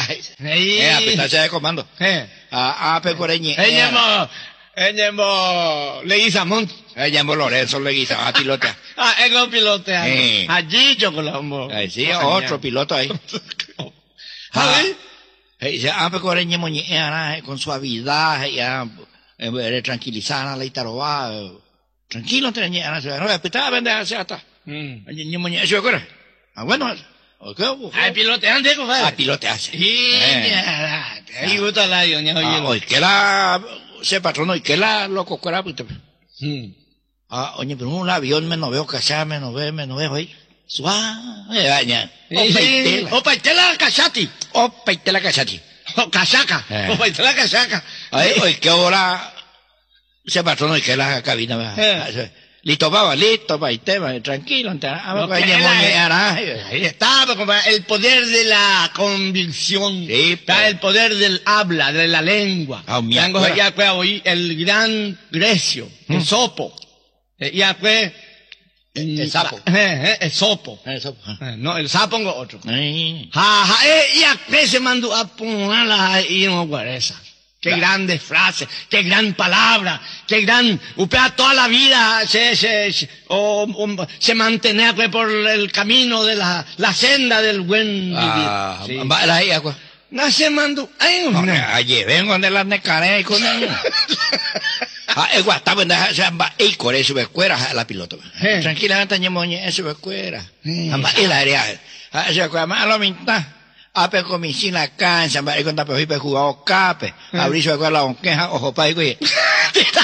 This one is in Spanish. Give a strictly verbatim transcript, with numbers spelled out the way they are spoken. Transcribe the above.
Eh, apetarse de comando. Eh. Ah, ape coreñe. Eñemo, eñemo, Leguizamón. Eñemo Lorenzo Leguizamón, a pilotea. Ah, es un piloto. Eh. Allí yo Colombo. Ahí sí, otro piloto ahí. Ah, dice, ape coreñe moñe, con suavidad, ya, eh, tranquilizar la itaroba. Tranquilo, treñe, no, apetar, vende hacia hasta. Ñe moñe, eso es Ah, bueno. Ah, piloteante, compadre. Ah, pilotearse. Sí, ahí gusta la yo, Ah, hoy que la, se patrono, y que la loco cuera, pues. Ah, oye, pero un avión me no veo cachar, me no veo, me no veo ahí. Suave, daña. Opa, itela. Opa, itela cachati. Opa, itela cachati. O casaca. Opa, itela casaca. Ahí, hoy que ahora, se patrono, y que la cabina, listo, baba, listo, pa, y tema, tranquilo, ahí está, el poder de la convicción, sí, está el poder del habla, de la lengua. Oh, Tengo ya pues hoy el gran Grecio, el ¿Mm? sopo, ya pues el, el sapo, eh, el sopo, el sapo, no, el sapo es otro. Ay. Ja, ja, eh, ya pues se mandó a ponerla ahí en guareza. Qué claro. Grandes frases, qué gran palabra, qué gran, upea toda la vida se, se, se, o, o, se mantenía pues, por el camino de la, la senda del buen vivir. Ah, sí. La ahí, agua. No se mandó, ay, no. Allí vengo de las necares y con ellos. Ah, el guastabo en la samba y con eso escuela la piloto. Tranquilamente ñemoñe eso escuela. Amba y la área. Ah, se escuela más lo mitad. Ape comicina cansa, y cuando pe jugado cape, abrir su escuela, queja, ojo pa' y